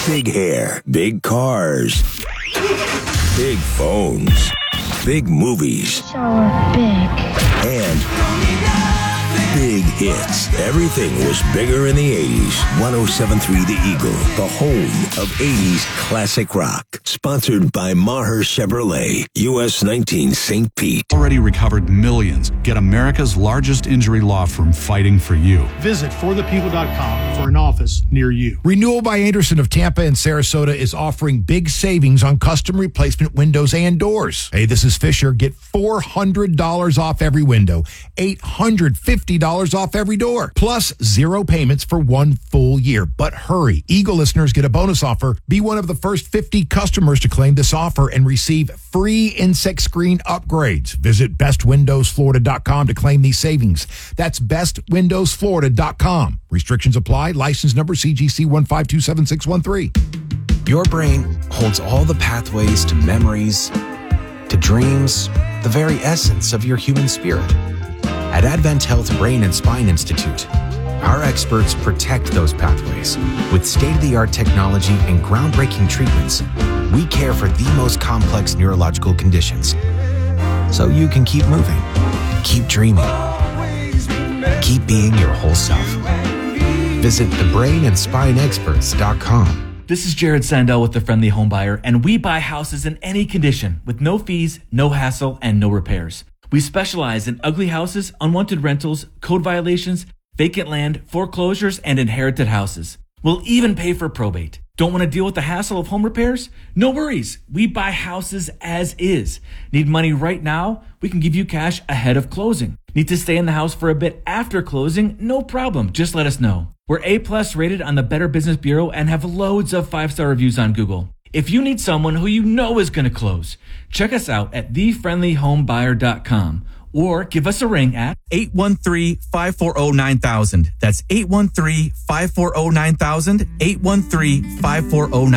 Big hair, big cars, big phones, big movies, Shower big. and big hits. Everything was bigger in the 80s. 107.3 The Eagle, the home of 80s classic rock. Sponsored by Maher Chevrolet, US 19 St. Pete. Already recovered millions. Get America's largest injury law firm fighting for you. Visit forthepeople.com for an office near you. Renewal by Anderson of Tampa and Sarasota is offering big savings on custom replacement windows and doors. Hey, this is Fisher. Get $400 off every window, $850 off every door, plus 0 payments for 1 full year. But hurry, Eagle listeners get a bonus offer. Be one of the first 50 customers to claim this offer and receive free insect screen upgrades. Visit bestwindowsflorida.com to claim these savings. That's bestwindowsflorida.com. Restrictions apply. License number CGC 1527613. Your brain holds all the pathways to memories, to dreams, the very essence of your human spirit. At Advent Health Brain and Spine Institute, our experts protect those pathways. With state-of-the-art technology and groundbreaking treatments, we care for the most complex neurological conditions. So you can keep moving, keep dreaming, keep being your whole self. Visit thebrainandspineexperts.com. This is Jared Sandell with The Friendly Home Buyer, and we buy houses in any condition with no fees, no hassle, and no repairs. We specialize in ugly houses, unwanted rentals, code violations, vacant land, foreclosures, and inherited houses. We'll even pay for probate. Don't want to deal with the hassle of home repairs? No worries. We buy houses as is. Need money right now? We can give you cash ahead of closing. Need to stay in the house for a bit after closing? No problem. Just let us know. We're A+ rated on the Better Business Bureau and have loads of 5-star reviews on Google. If you need someone who you know is going to close, check us out at thefriendlyhomebuyer.com or give us a ring at 813-540-9000. That's 813-540-9000, 813-540-9000.